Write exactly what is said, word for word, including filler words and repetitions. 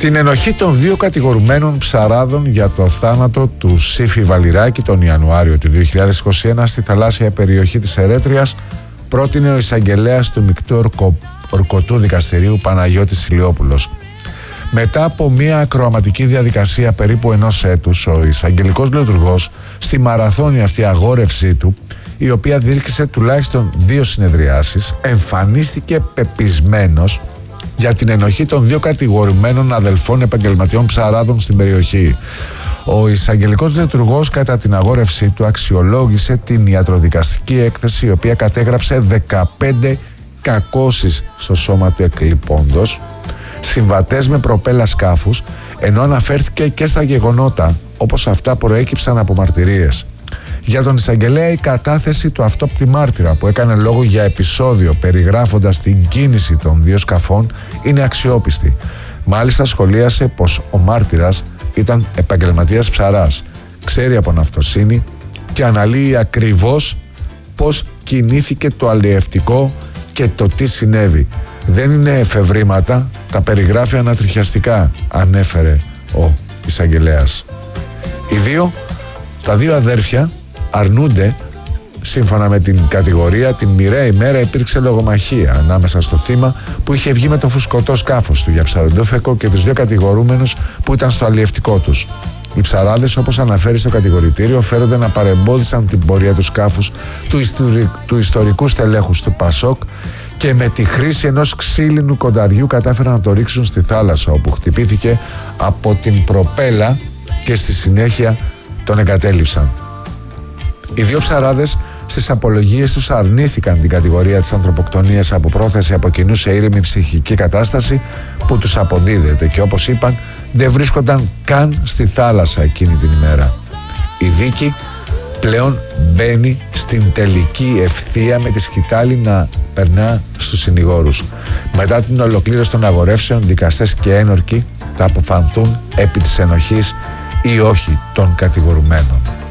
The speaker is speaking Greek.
Την ενοχή των δύο κατηγορουμένων ψαράδων για το θάνατο του Σύφη Βαλιράκη τον Ιανουάριο του δύο χιλιάδες είκοσι ένα στη θαλάσσια περιοχή της Ερέτριας πρότεινε ο εισαγγελέας του Μεικτού Ορκο... Ορκωτού Δικαστηρίου Παναγιώτης Ηλιόπουλος. Μετά από μια ακροαματική διαδικασία περίπου ενός έτους, ο εισαγγελικός λειτουργός στη μαραθώνη αυτή αγόρευσή του, η οποία διήρκησε τουλάχιστον δύο συνεδριάσεις, εμφανίστηκε πεπισμένος για την ενοχή των δύο κατηγορουμένων αδελφών επαγγελματιών ψαράδων στην περιοχή. Ο εισαγγελικός λειτουργός κατά την αγόρευσή του αξιολόγησε την ιατροδικαστική έκθεση, η οποία κατέγραψε δεκαπέντε κακώσεις στο σώμα του εκλειπώντος, συμβατές με προπέλα σκάφους, ενώ αναφέρθηκε και στα γεγονότα όπως αυτά προέκυψαν από μαρτυρίες. Για τον εισαγγελέα, η κατάθεση του αυτόπτη μάρτυρα που έκανε λόγο για επεισόδιο περιγράφοντας την κίνηση των δύο σκαφών είναι αξιόπιστη. Μάλιστα σχολίασε πως ο μάρτυρας ήταν επαγγελματίας ψαράς, ξέρει από ναυτοσύνη και αναλύει ακριβώς πως κινήθηκε το αλλιευτικό και το τι συνέβη. Δεν είναι εφευρήματα, τα περιγράφει ανατριχιαστικά, ανέφερε ο εισαγγελέας. Οι δύο, τα δύο αδέρφια αρνούνται, σύμφωνα με την κατηγορία, την μοιραία ημέρα υπήρξε λογομαχία ανάμεσα στο θύμα που είχε βγει με το φουσκωτό σκάφος του για ψαροντόφεκο και τους δύο κατηγορούμενους που ήταν στο αλλιευτικό τους. Οι ψαράδες, όπως αναφέρει στο κατηγορητήριο, φέρονται να παρεμπόδισαν την πορεία του σκάφους του, ιστορι... του ιστορικού στελέχους του Πασόκ και με τη χρήση ενός ξύλινου κονταριού κατάφεραν να το ρίξουν στη θάλασσα, όπου χτυπήθηκε από την προπέλα και στη συνέχεια τον εγκατέλειψαν. Οι δύο ψαράδες στις απολογίες τους αρνήθηκαν την κατηγορία της ανθρωποκτονίας από πρόθεση από κοινού σε ήρεμη ψυχική κατάσταση που τους αποδίδεται και, όπως είπαν, δεν βρίσκονταν καν στη θάλασσα εκείνη την ημέρα. Η δίκη πλέον μπαίνει στην τελική ευθεία με τη σκητάλη να περνά στους συνηγόρους. Μετά την ολοκλήρωση των αγορεύσεων, δικαστές και ένορκοι θα αποφανθούν επί της ενοχής ή όχι των κατηγορουμένων.